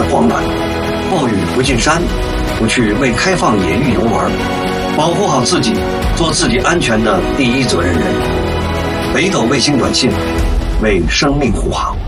慌乱，暴雨不进山，不去未开放野域游玩，保护好自己，做自己安全的第一责任人。北斗卫星短信，为生命护航。